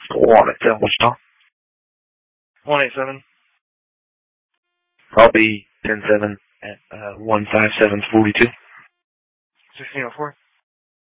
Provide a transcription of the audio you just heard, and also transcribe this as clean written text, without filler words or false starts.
187, Wichita. 187. I'll be 10-7 at 15742. 1604.